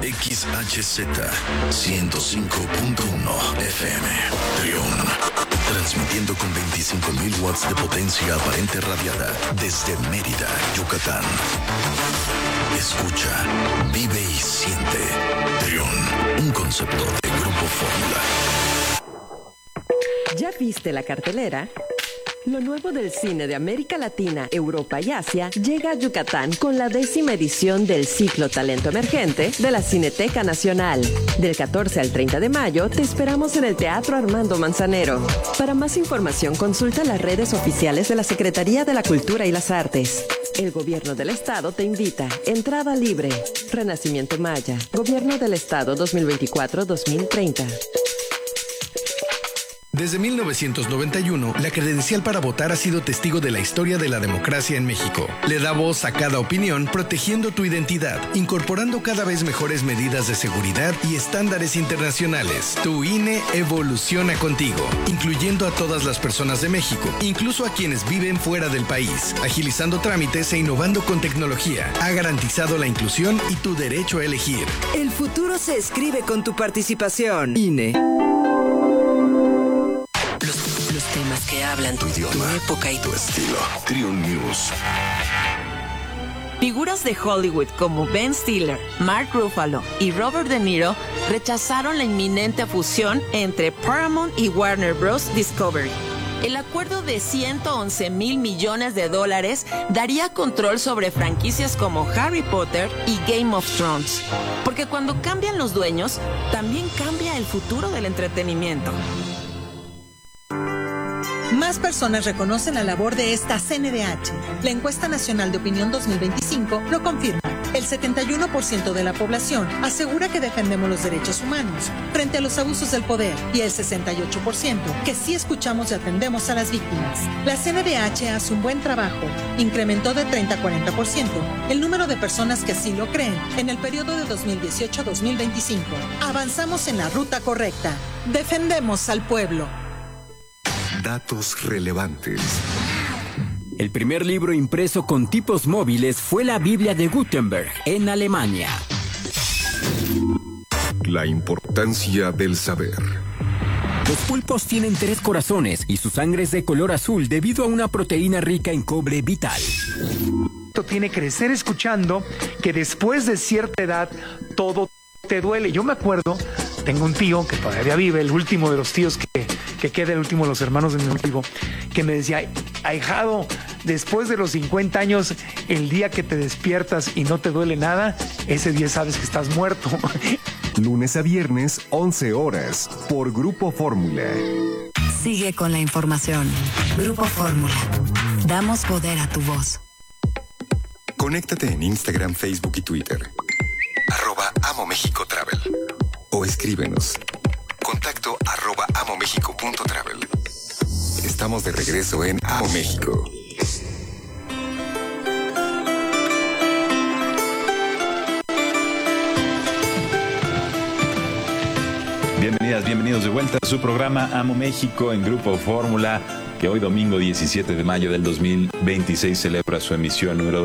XHZ 105.1 FM. Trión. Transmitiendo con 25.000 watts de potencia aparente radiada desde Mérida, Yucatán. Escucha, vive y siente. Trión, un concepto de Grupo Fórmula. ¿Ya viste la cartelera? Lo nuevo del cine de América Latina, Europa y Asia llega a Yucatán con la 10ª edición del ciclo Talento Emergente de la Cineteca Nacional. Del 14 al 30 de mayo te esperamos en el Teatro Armando Manzanero. Para más información consulta las redes oficiales de la Secretaría de la Cultura y las Artes. El Gobierno del Estado te invita. Entrada libre. Renacimiento Maya. Gobierno del Estado 2024-2030. Desde 1991, la credencial para votar ha sido testigo de la historia de la democracia en México. Le da voz a cada opinión, protegiendo tu identidad, incorporando cada vez mejores medidas de seguridad y estándares internacionales. Tu INE evoluciona contigo, incluyendo a todas las personas de México, incluso a quienes viven fuera del país, agilizando trámites e innovando con tecnología. Ha garantizado la inclusión y tu derecho a elegir. El futuro se escribe con tu participación. INE. Los temas que hablan Tu idioma, tu época y tu estilo. Trión News. Figuras de Hollywood como Ben Stiller, Mark Ruffalo y Robert De Niro rechazaron la inminente fusión entre Paramount y Warner Bros. Discovery. El acuerdo de $111 mil millones daría control sobre franquicias como Harry Potter y Game of Thrones. Porque cuando cambian los dueños, también cambia el futuro del entretenimiento. Más personas reconocen la labor de esta CNDH. La encuesta nacional de opinión 2025 lo confirma. El 71% de la población asegura que defendemos los derechos humanos frente a los abusos del poder y el 68% que sí escuchamos y atendemos a las víctimas. La CNDH hace un buen trabajo. Incrementó de 30 a 40% el número de personas que así lo creen en el periodo de 2018 a 2025. Avanzamos en la ruta correcta. Defendemos al pueblo. Datos relevantes. El primer libro impreso con tipos móviles fue la Biblia de Gutenberg en Alemania. La importancia del saber. Los pulpos tienen 3 corazones y su sangre es de color azul debido a una proteína rica en cobre vital. Tiene que crecer escuchando que después de cierta edad todo te duele. Yo me acuerdo, tengo un tío que todavía vive, el último de los tíos que queda, el último de los hermanos de mi amigo, que me decía: ahijado, después de los 50 años, el día que te despiertas y no te duele nada, ese día sabes que estás muerto. Lunes a viernes, 11 horas, por Grupo Fórmula. Sigue con la información. Grupo Fórmula. Damos poder a tu voz. Conéctate en Instagram, Facebook y Twitter. @AmoMéxicoTravel. O escríbenos. Contacto @amomexico.travel. Estamos de regreso en Amo México. Bienvenidas, bienvenidos de vuelta a su programa Amo México en Grupo Fórmula, que hoy domingo 17 de mayo del 2026 celebra su emisión número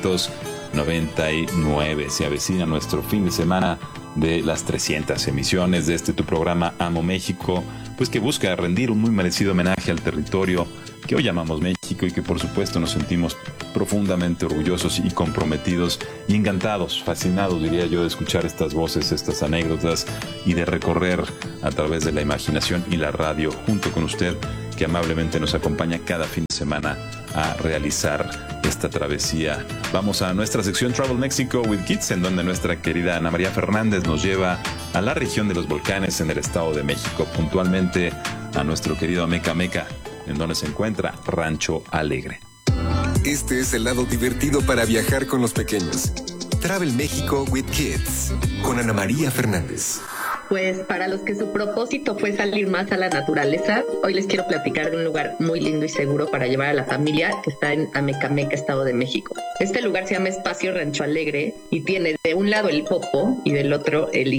299. Se avecina nuestro fin de semana de las 300 emisiones de tu programa Amo México, pues que busca rendir un muy merecido homenaje al territorio que hoy llamamos México y que por supuesto nos sentimos profundamente orgullosos y comprometidos y encantados, fascinados diría yo, de escuchar estas voces, estas anécdotas y de recorrer a través de la imaginación y la radio junto con usted, que amablemente nos acompaña cada fin de semana a realizar esta travesía. Vamos a nuestra sección Travel Mexico with Kids, en donde nuestra querida Ana María Fernández nos lleva a la región de los volcanes en el Estado de México, puntualmente a nuestro querido Meca Meca, en donde se encuentra Rancho Alegre. Este es el lado divertido para viajar con los pequeños. Travel México with Kids, con Ana María Fernández. Pues para los que su propósito fue salir más a la naturaleza, hoy les quiero platicar de un lugar muy lindo y seguro para llevar a la familia que está en Amecameca, Estado de México. Este lugar se llama Espacio Rancho Alegre y tiene de un lado el Popo y del otro el Ixta.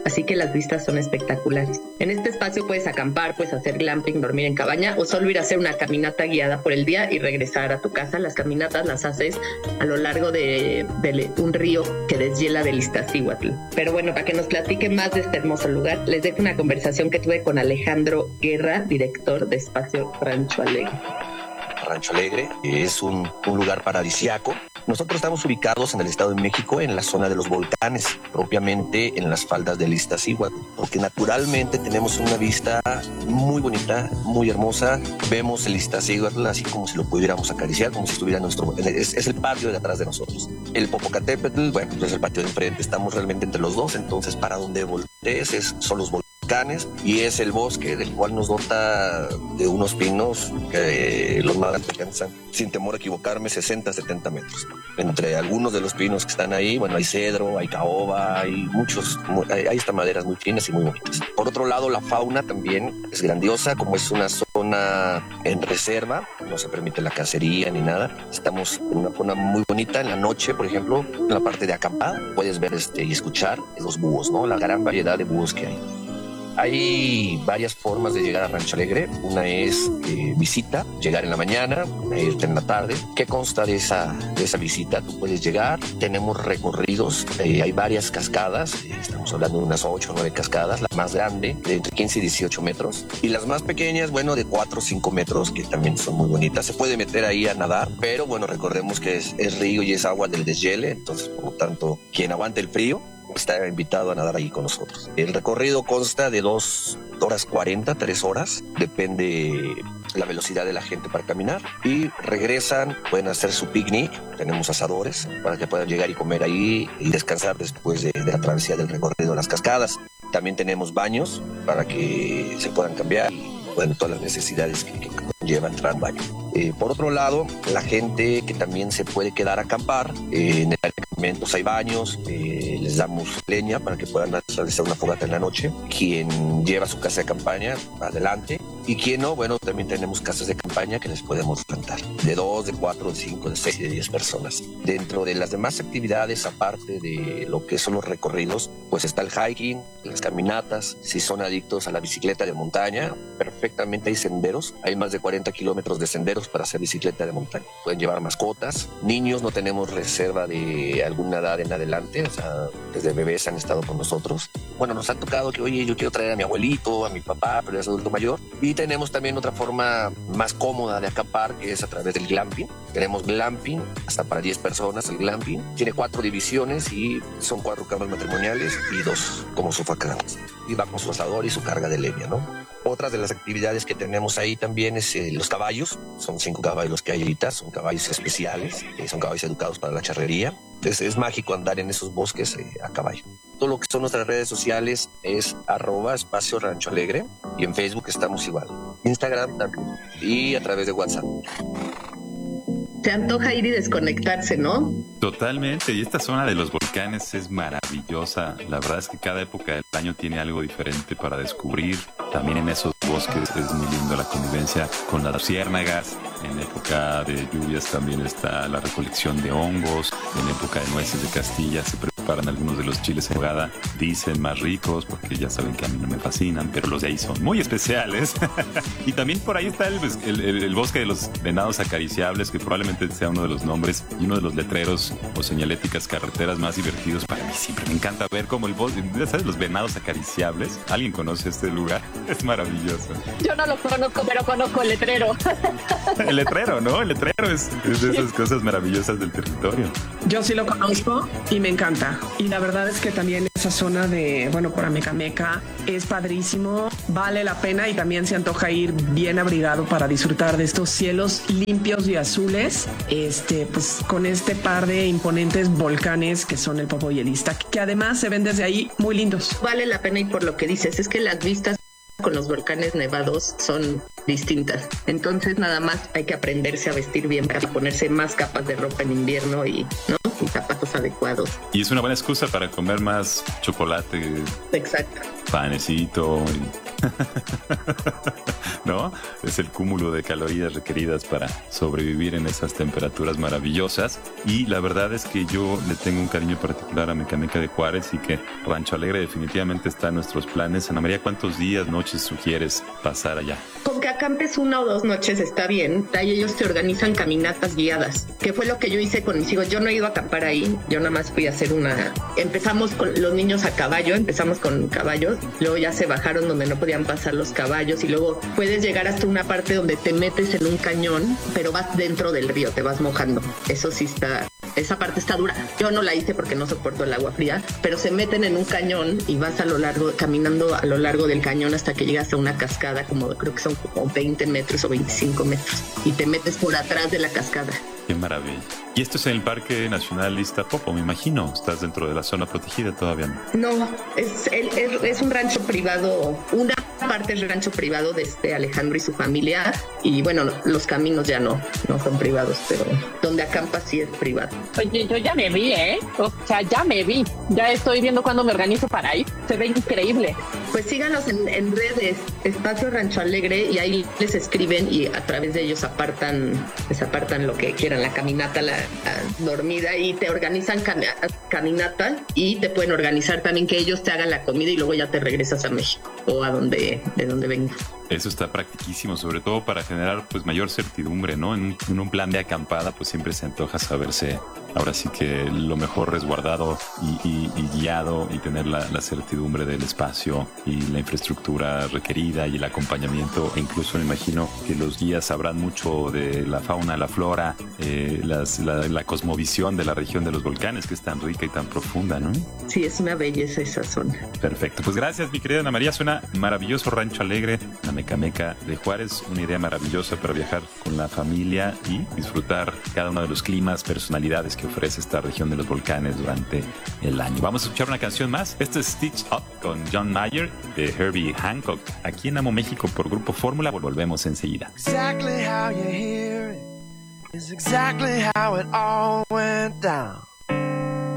así que las vistas son espectaculares. En este espacio puedes acampar, puedes hacer glamping, dormir en cabaña o solo ir a hacer una caminata guiada por el día y regresar a tu casa. Las caminatas las haces a lo largo de un río que deshiela del Iztaccíhuatl. Pero bueno, para que nos platique más de este hermoso lugar, les dejo una conversación que tuve con Alejandro Guerra, director de Espacio Rancho Alegre. Rancho Alegre es un lugar paradisíaco. Nosotros estamos ubicados en el Estado de México, en la zona de los volcanes, propiamente en las faldas del Iztaccíhuatl, porque naturalmente tenemos una vista muy bonita, muy hermosa. Vemos el Iztaccíhuatl así como si lo pudiéramos acariciar, como si estuviera es el patio de atrás de nosotros. El Popocatépetl, bueno, pues es el patio de enfrente. Estamos realmente entre los dos, entonces para donde voltees son los volcanes y es el bosque del cual nos dota de unos pinos que los más alcanzan, sin temor a equivocarme, 60-70 metros. Entre algunos de los pinos que están ahí, bueno, hay cedro, hay caoba, hay hay estas maderas muy finas y muy bonitas. Por otro lado, la fauna también es grandiosa, como es una zona en reserva, no se permite la cacería ni nada. Estamos en una zona muy bonita. En la noche, por ejemplo, en la parte de acampada, puedes ver y escuchar los búhos, ¿no? La gran variedad de búhos que hay. Hay varias formas de llegar a Rancho Alegre. Una es visita, llegar en la mañana, irte en la tarde. ¿Qué consta de esa visita? Tú puedes llegar, tenemos recorridos, hay varias cascadas, estamos hablando de unas 8 o 9 cascadas, la más grande de entre 15 y 18 metros, y las más pequeñas, bueno, de 4 o 5 metros, que también son muy bonitas. Se puede meter ahí a nadar, pero bueno, recordemos que es río y es agua del deshiele, entonces por lo tanto, quien aguante el frío está invitado a nadar ahí con nosotros. El recorrido consta de 2 horas 40, 3 horas, depende la velocidad de la gente para caminar, y regresan, pueden hacer su picnic, tenemos asadores para que puedan llegar y comer ahí y descansar después de la travesía del recorrido de las cascadas. También tenemos baños para que se puedan cambiar y bueno, todas las necesidades que conlleva entrar al baño. Por otro lado, la gente que también se puede quedar a acampar, en el campamento hay baños, les damos leña para que puedan realizar una fogata en la noche. Quien lleva su casa de campaña, adelante. Y quien no, bueno, también tenemos casas de campaña que les podemos rentar. De 2, de 4, de 5, de 6 y de 10 personas. Dentro de las demás actividades, aparte de lo que son los recorridos, pues está el hiking, las caminatas. Si son adictos a la bicicleta de montaña, perfectamente hay senderos. Hay más de 40 kilómetros de senderos para hacer bicicleta de montaña. Pueden llevar mascotas. Niños, no tenemos reserva de alguna edad en adelante. O sea, desde bebés han estado con nosotros. Bueno, nos ha tocado que, oye, yo quiero traer a mi abuelito, a mi papá, pero es adulto mayor. Y tenemos también otra forma más cómoda de acampar, que es a través del glamping. Tenemos glamping hasta para 10 personas. El glamping tiene 4 divisiones y son 4 camas matrimoniales y 2 como sofacamas. Y va con su asador y su carga de leña, ¿no? Otra de las actividades que tenemos ahí también es los caballos. Son 5 caballos que hay ahorita, son caballos especiales, son caballos educados para la charrería. Entonces es mágico andar en esos bosques a caballo. Todo lo que son nuestras redes sociales es @Espacio Rancho Alegre, y en Facebook estamos igual. Instagram también, y a través de WhatsApp. Se antoja ir y desconectarse, ¿no? Totalmente, y esta zona de los volcanes es maravillosa. La verdad es que cada época del año tiene algo diferente para descubrir. También en esos bosques es muy lindo la convivencia con las luciérnagas. En época de lluvias también está la recolección de hongos. En época de nueces de Castilla se preparan algunos de los chiles en nogada, dicen más ricos, porque ya saben que a mí no me fascinan, pero los de ahí son muy especiales. Y también por ahí está el bosque de los venados acariciables, que probablemente sea uno de los nombres y uno de los letreros o señaléticas carreteras más divertidos para mí. Siempre me encanta ver cómo el bosque, ¿sabes? Los venados acariciables. ¿Alguien conoce este lugar? Es maravilloso. Yo no lo conozco, pero conozco el letrero. El letrero, ¿no? El letrero es de esas cosas maravillosas del territorio. Yo sí lo conozco y me encanta. Y la verdad es que también esa zona de, por Amecameca es padrísimo, vale la pena, y también se antoja ir bien abrigado para disfrutar de estos cielos limpios y azules, pues con este par de imponentes volcanes que son el Popo y el Iztac, que además se ven desde ahí muy lindos. Vale la pena, y por lo que dices, es que las vistas con los volcanes nevados son distintas. Entonces nada más hay que aprenderse a vestir bien para ponerse más capas de ropa en invierno y zapatos adecuados. Y es una buena excusa para comer más chocolate. Exacto. Panecito. ¿No? Es el cúmulo de calorías requeridas para sobrevivir en esas temperaturas maravillosas. Y la verdad es que yo le tengo un cariño particular a Mecameca de Juárez y que Rancho Alegre definitivamente está en nuestros planes. Ana María, ¿cuántos días, noches sugieres pasar allá? Con que acampes 1 o 2 noches está bien. Ahí ellos te organizan caminatas guiadas, que fue lo que yo hice con mis hijos. Yo no he ido a acampar ahí, yo nada más fui a hacer empezamos con los niños a caballo, empezamos con caballos, luego ya se bajaron donde no podían pasar los caballos y luego puedes llegar hasta una parte donde te metes en un cañón, pero vas dentro del río, te vas mojando. Eso sí esa parte está dura. Yo no la hice porque no soporto el agua fría, pero se meten en un cañón y vas caminando a lo largo del cañón hasta que llegas a una cascada, creo que son como 20 metros o 25 metros, y te metes por atrás de la cascada. Qué maravilla. Y esto es en el Parque Nacional Iztapopo, me imagino. ¿Estás dentro de la zona protegida todavía? No, es un rancho privado. Una parte es rancho privado de Alejandro y su familia. Y bueno, los caminos ya no son privados, pero donde acampa sí es privado. Oye, yo ya me vi, O sea, ya me vi. Ya estoy viendo cuándo me organizo para ir. Se ve increíble. Pues síganos en redes, Espacio Rancho Alegre, y ahí les escriben y a través de ellos les apartan lo que quieran, la caminata, la dormida, y te organizan caminata y te pueden organizar también que ellos te hagan la comida y luego ya te regresas a México o de donde vengas. Eso está practiquísimo, sobre todo para generar pues mayor certidumbre, ¿no? En un plan de acampada pues siempre se antoja saberse ahora sí que lo mejor resguardado y guiado, y tener la certidumbre del espacio y la infraestructura requerida y el acompañamiento. E incluso me imagino que los guías sabrán mucho de la fauna, la flora, la cosmovisión de la región de los volcanes, que es tan rica y tan profunda, ¿no? Sí, es una belleza esa zona. Perfecto, pues gracias mi querida Ana María. Suena maravilloso Rancho Alegre, la Mecameca de Juárez, una idea maravillosa para viajar con la familia y disfrutar cada uno de los climas, personalidades que ofrece esta región de los volcanes durante el año. Vamos a escuchar una canción más. Este es Stitch Up con John Mayer de Herbie Hancock, aquí en Amo México por Grupo Fórmula. Volvemos enseguida. Exactly how you hear it is exactly how it all went down.